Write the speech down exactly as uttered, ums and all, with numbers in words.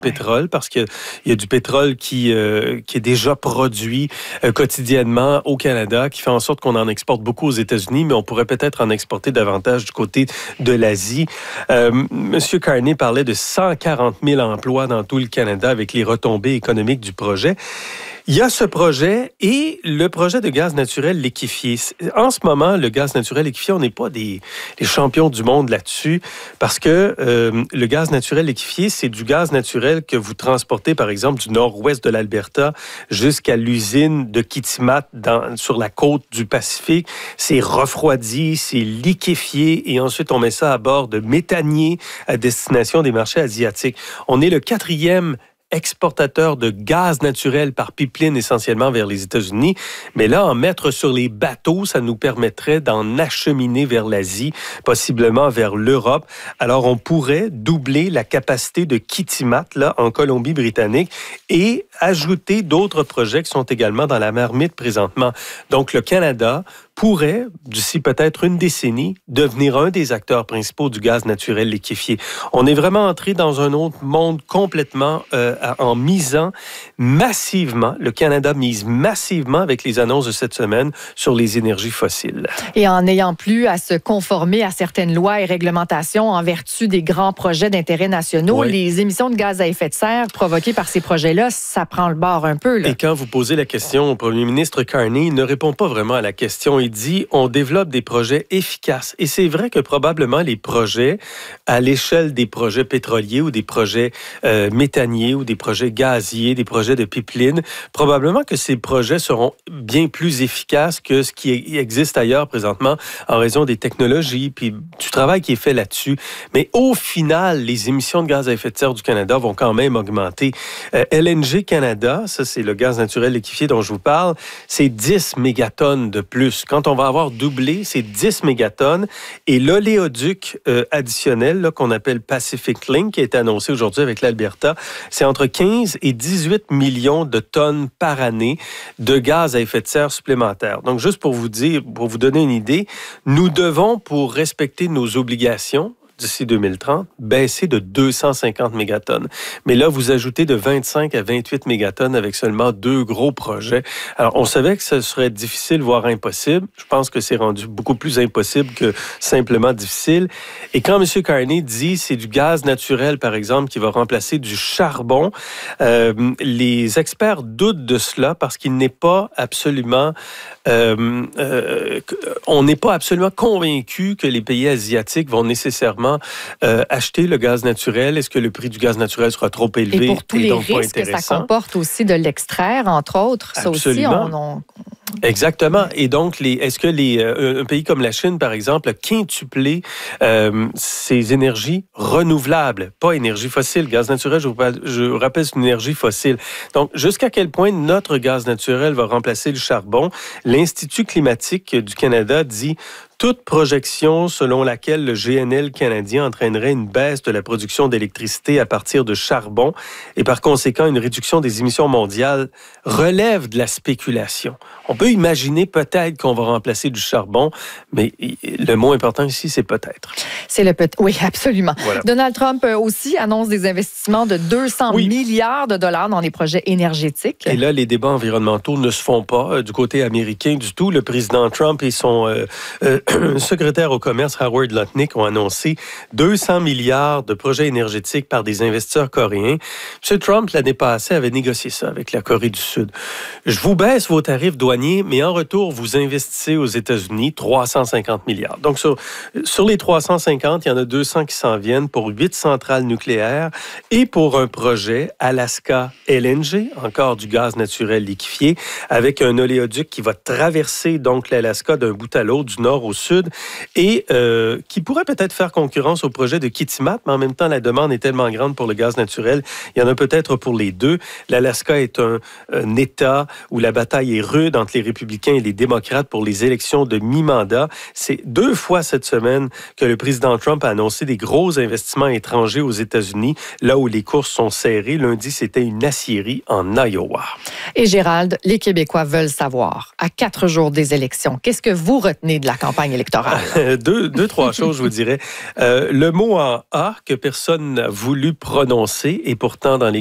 pétrole parce qu'il y a du pétrole qui, euh, qui est déjà produit euh, quotidiennement au Canada, qui fait en sorte qu'on en exporte beaucoup aux États-Unis, mais on pourrait peut-être en exporter davantage du côté de l'Asie. Euh, Monsieur Carney parlait de cent quarante mille emplois dans tout le Canada avec les retombées économiques du projet. Il y a ce projet et le projet de gaz naturel liquéfié. En ce moment, le gaz naturel liquéfié, on n'est pas des, des champions du monde là-dessus parce que euh, le gaz naturel liquéfié, c'est du gaz naturel que vous transportez, par exemple, du nord-ouest de l'Alberta jusqu'à l'usine de Kitimat dans, sur la côte du Pacifique. C'est refroidi, c'est liquéfié et ensuite on met ça à bord de méthaniers à destination des marchés asiatiques. On est le quatrième exportateur de gaz naturel par pipeline essentiellement vers les États-Unis. Mais là, en mettre sur les bateaux, ça nous permettrait d'en acheminer vers l'Asie, possiblement vers l'Europe. Alors, on pourrait doubler la capacité de Kitimat, là, en Colombie-Britannique, et ajouter d'autres projets qui sont également dans la marmite présentement. Donc, le Canada pourrait, d'ici peut-être une décennie, devenir un des acteurs principaux du gaz naturel liquéfié. On est vraiment entré dans un autre monde complètement euh, en misant massivement, le Canada mise massivement avec les annonces de cette semaine sur les énergies fossiles. Et en n'ayant plus à se conformer à certaines lois et réglementations en vertu des grands projets d'intérêt nationaux, oui. Les émissions de gaz à effet de serre provoquées par ces projets-là, ça prend le bord un peu. Là. Et quand vous posez la question au premier ministre Carney, il ne répond pas vraiment à la question. Il dit, on développe des projets efficaces. Et c'est vrai que probablement les projets, à l'échelle des projets pétroliers ou des projets euh, méthaniers ou des projets gaziers, des projets de pipeline, probablement que ces projets seront bien plus efficaces que ce qui existe ailleurs présentement en raison des technologies puis du travail qui est fait là-dessus. Mais au final, les émissions de gaz à effet de serre du Canada vont quand même augmenter. Euh, L N G Canada, ça c'est le gaz naturel liquéfié dont je vous parle, c'est dix mégatonnes de plus. Quand on va avoir doublé, c'est dix mégatonnes. Et l'oléoduc euh, additionnel là, qu'on appelle Pacific Link, qui a été annoncé aujourd'hui avec l'Alberta, c'est entre quinze et dix-huit millions de tonnes par année de gaz à effet de serre supplémentaires. Donc, juste pour vous dire, pour vous donner une idée, nous devons, pour respecter nos obligations, d'ici deux mille trente, baisser de deux cent cinquante mégatonnes. Mais là, vous ajoutez de vingt-cinq à vingt-huit mégatonnes avec seulement deux gros projets. Alors, on savait que ce serait difficile, voire impossible. Je pense que c'est rendu beaucoup plus impossible que simplement difficile. Et quand M. Carney dit c'est du gaz naturel, par exemple, qui va remplacer du charbon, euh, les experts doutent de cela parce qu'il n'est pas absolument... Euh, euh, on n'est pas absolument convaincu que les pays asiatiques vont nécessairement Euh, acheter le gaz naturel. Est-ce que le prix du gaz naturel sera trop élevé et pour tous et les donc pas risques que ça intéressant? comporte aussi de l'extraire, entre autres. Ça Absolument. aussi, on... on... Exactement. Et donc, les, est-ce que les, euh, un pays comme la Chine, par exemple, a quintuplé euh, ses énergies renouvelables, pas énergie fossile. Gaz naturel, je vous, je vous rappelle, c'est une énergie fossile. Donc, jusqu'à quel point notre gaz naturel va remplacer le charbon? L'Institut climatique du Canada dit toute projection selon laquelle le G N L canadien entraînerait une baisse de la production d'électricité à partir de charbon et par conséquent une réduction des émissions mondiales relève de la spéculation. On peut imaginer peut-être qu'on va remplacer du charbon, mais le mot important ici, c'est peut-être. C'est le peut-être. Oui, absolument. Voilà. Donald Trump aussi annonce des investissements de deux cents oui. milliards de dollars dans des projets énergétiques. Et là, les débats environnementaux ne se font pas euh, du côté américain du tout. Le président Trump et son euh, euh, secrétaire au commerce, Howard Lutnick, ont annoncé deux cents milliards de projets énergétiques par des investisseurs coréens. M. Trump, l'année passée, avait négocié ça avec la Corée du Sud. Je vous baisse vos tarifs douaniers, mais en retour, vous investissez aux États-Unis trois cent cinquante milliards. Donc, sur, sur les trois cent cinquante, il y en a deux cents qui s'en viennent pour huit centrales nucléaires et pour un projet Alaska L N G, encore du gaz naturel liquéfié, avec un oléoduc qui va traverser donc l'Alaska d'un bout à l'autre, du nord au sud, et euh, qui pourrait peut-être faire concurrence au projet de Kitimat, mais en même temps, la demande est tellement grande pour le gaz naturel, il y en a peut-être pour les deux. L'Alaska est un, un État où la bataille est rude entre les les républicains et les démocrates pour les élections de mi-mandat. C'est deux fois cette semaine que le président Trump a annoncé des gros investissements étrangers aux États-Unis, là où les courses sont serrées. Lundi, c'était une aciérie en Iowa. Et Gérald, les Québécois veulent savoir, à quatre jours des élections, qu'est-ce que vous retenez de la campagne électorale? deux, deux, trois choses, je vous dirais. Euh, le mot en A que personne n'a voulu prononcer et pourtant dans les